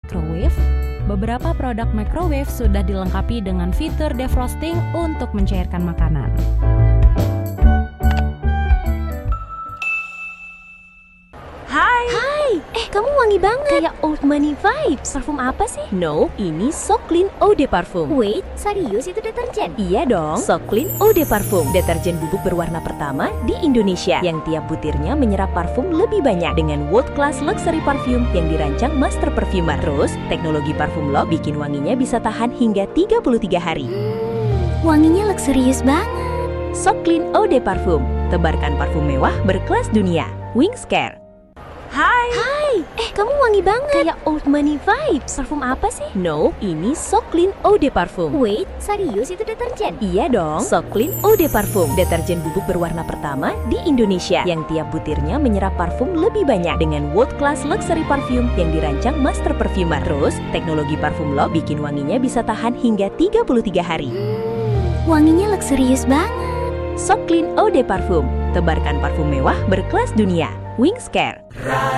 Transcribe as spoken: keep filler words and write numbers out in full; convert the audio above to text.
microwave, beberapa produk microwave sudah dilengkapi dengan fitur defrosting untuk mencairkan makanan. Hai. Hai, eh kamu wangi banget. Kayak old money vibes. Parfum apa sih? No, ini So Clean Eau de Parfum. Wait, serius itu deterjen? Iya dong, So Clean Eau de Parfum, deterjen bubuk berwarna pertama di Indonesia yang tiap butirnya menyerap parfum lebih banyak dengan world class luxury parfum yang dirancang master perfumer. Terus, teknologi parfum lock bikin wanginya bisa tahan hingga tiga puluh tiga hari. Hmm, wanginya luxurious banget. So Clean Eau de Parfum, tebarkan parfum mewah berkelas dunia. Wings Care. Hai. Hai, eh kamu wangi banget. Kayak old money vibes. Parfum apa sih? No, ini So Clean Eau de Parfum. Wait, serius itu deterjen? Iya dong, So Clean Eau de Parfum, deterjen bubuk berwarna pertama di Indonesia yang tiap butirnya menyerap parfum lebih banyak dengan world class luxury parfum yang dirancang master perfumer. Terus, teknologi parfum lock bikin wanginya bisa tahan hingga tiga puluh tiga hari. Hmm, wanginya luxurious banget. So Clean Eau de Parfum, tebarkan parfum mewah berkelas dunia. Wings Care.